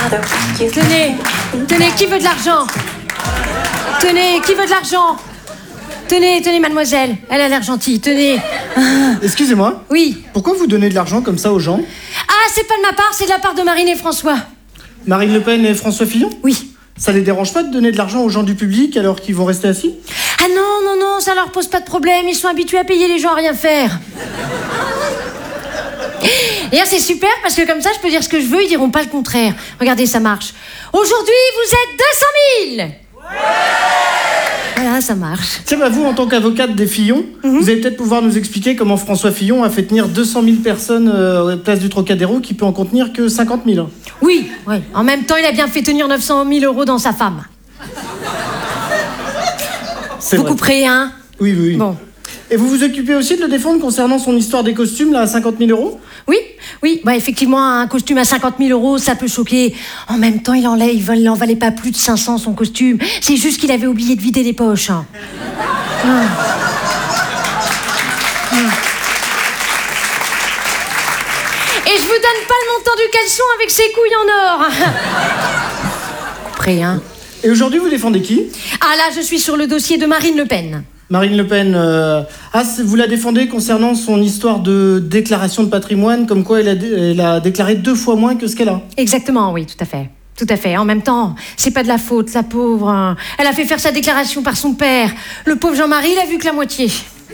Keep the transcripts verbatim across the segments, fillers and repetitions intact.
Tenez, tenez, qui veut de l'argent? Tenez, qui veut de l'argent? Tenez, tenez, mademoiselle, elle a l'air gentille, tenez. Excusez-moi. Oui. Pourquoi vous donnez de l'argent comme ça aux gens? Ah, c'est pas de ma part, c'est de la part de Marine et François. Marine Le Pen et François Fillon? Oui. Ça les dérange pas de donner de l'argent aux gens du public alors qu'ils vont rester assis? Ah non, non, non, ça leur pose pas de problème, ils sont habitués à payer les gens à rien faire. D'ailleurs, c'est super parce que comme ça, je peux dire ce que je veux, ils diront pas le contraire. Regardez, ça marche. Aujourd'hui, vous êtes deux cent mille. Ouais. Voilà, ça marche. Tiens, bah vous, en tant qu'avocate des Fillon, mm-hmm. vous allez peut-être pouvoir nous expliquer comment François Fillon a fait tenir deux cent mille personnes euh, à la place du Trocadéro qui peut en contenir que cinquante mille. Oui, oui. En même temps, il a bien fait tenir neuf cent mille euros dans sa femme. C'est vous vrai. couperez, hein? Oui, oui, oui. Bon. Et vous vous occupez aussi de le défendre concernant son histoire des costumes, là, à cinquante mille euros? Oui, oui. Bah, effectivement, un costume à cinquante mille euros, ça peut choquer. En même temps, il en, il en valait pas plus de cinq cents, son costume. C'est juste qu'il avait oublié de vider les poches. Hein. Hum. Hum. Et je vous donne pas le montant du caleçon avec ses couilles en or. Prêt, hein? Et aujourd'hui, vous défendez qui? Ah là, je suis sur le dossier de Marine Le Pen. Marine Le Pen, euh... ah, vous la défendez concernant son histoire de déclaration de patrimoine, comme quoi elle a, dé... elle a déclaré deux fois moins que ce qu'elle a. Exactement, oui, tout à fait. Tout à fait. En même temps, c'est pas de la faute, la pauvre. Elle a fait faire sa déclaration par son père. Le pauvre Jean-Marie, il a vu que la moitié.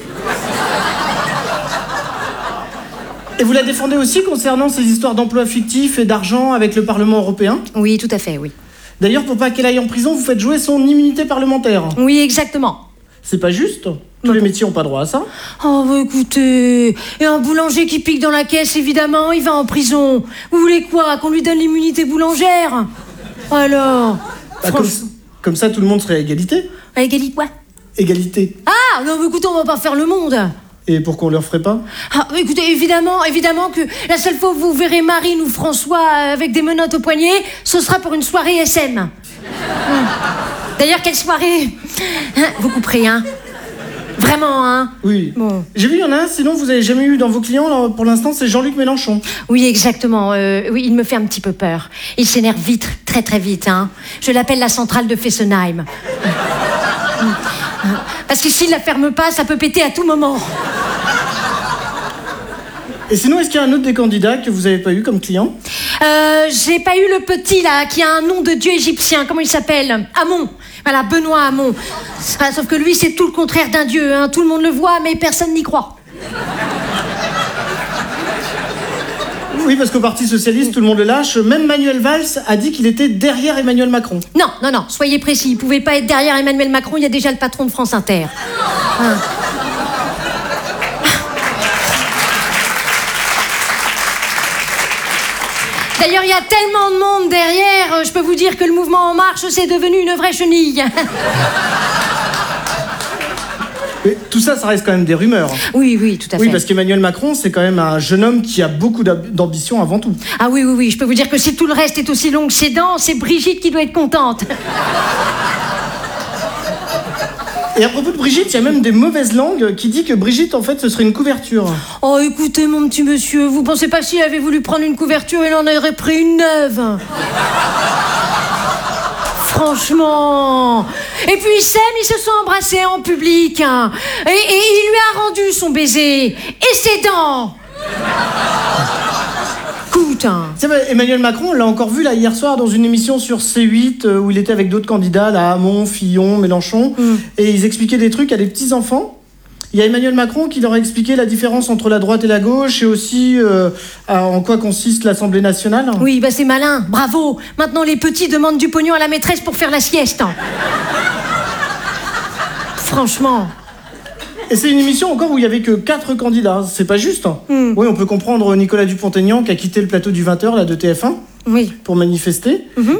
Et vous la défendez aussi concernant ces histoires d'emplois fictifs et d'argent avec le Parlement européen? Oui, tout à fait, oui. D'ailleurs, pour pas qu'elle aille en prison, vous faites jouer son immunité parlementaire. Oui, exactement. C'est pas juste? Tous les métiers n'ont pas droit à ça? Oh, bah écoutez, et un boulanger qui pique dans la caisse, évidemment, il va en prison. Vous voulez quoi? Qu'on lui donne l'immunité boulangère? Alors bah, comme, comme ça, tout le monde serait à égalité. À égalité quoi? Égalité. Ah, non, mais écoutez, on va pas faire le monde. Et pourquoi on leur ferait pas? Ah, écoutez, évidemment, évidemment que la seule fois où vous verrez Marine ou François avec des menottes au poignet, ce sera pour une soirée S M. Hum. D'ailleurs, quelle soirée? Vous couperez, hein? Vraiment, hein? Oui. Bon. J'ai vu, il y en a un, sinon vous avez jamais eu dans vos clients, là, pour l'instant, c'est Jean-Luc Mélenchon. Oui, exactement. Euh, oui, il me fait un petit peu peur. Il s'énerve vite, très très vite, hein. Je l'appelle la centrale de Fessenheim. Parce que s'il la ferme pas, ça peut péter à tout moment. Et sinon, est-ce qu'il y a un autre des candidats que vous n'avez pas eu comme client? Euh, j'ai pas eu le petit, là, qui a un nom de dieu égyptien. Comment il s'appelle? Amon. Voilà, Benoît Hamon. Ah, sauf que lui, c'est tout le contraire d'un dieu, hein. Tout le monde le voit, mais personne n'y croit. Oui, parce qu'au Parti Socialiste, tout le monde le lâche. Même Manuel Valls a dit qu'il était derrière Emmanuel Macron. Non, non, non, soyez précis. Il pouvait pas être derrière Emmanuel Macron, il y a déjà le patron de France Inter. Hein. D'ailleurs, il y a tellement de monde derrière, je peux vous dire que le mouvement En Marche, c'est devenu une vraie chenille. Mais tout ça, ça reste quand même des rumeurs. Oui, oui, tout à fait. Oui, parce qu'Emmanuel Macron, c'est quand même un jeune homme qui a beaucoup d'ambition avant tout. Ah oui, oui, oui, je peux vous dire que si tout le reste est aussi long que ses dents, c'est Brigitte qui doit être contente. Et à propos de Brigitte, il y a même des mauvaises langues qui disent que Brigitte, en fait, ce serait une couverture. Oh, écoutez, mon petit monsieur, vous pensez pas s'il avait voulu prendre une couverture, il en aurait pris une neuve? Franchement. Et puis ils s'aiment, ils se sont embrassés en public. Hein. Et, et il lui a rendu son baiser. Et ses dents. Écoute, hein. C'est vrai, Emmanuel Macron, on l'a encore vu là hier soir dans une émission sur C huit euh, où il était avec d'autres candidats, là, Hamon, Fillon, Mélenchon, mm. et ils expliquaient des trucs à des petits-enfants. Il y a Emmanuel Macron qui leur a expliqué la différence entre la droite et la gauche et aussi euh, en quoi consiste l'Assemblée nationale. Oui, bah c'est malin, bravo. Maintenant les petits demandent du pognon à la maîtresse pour faire la sieste. Franchement. Et c'est une émission encore où il n'y avait que quatre candidats, c'est pas juste. Mm. Oui, on peut comprendre Nicolas Dupont-Aignan qui a quitté le plateau du vingt heures là, de T F un. Oui. Pour manifester. Mm-hmm.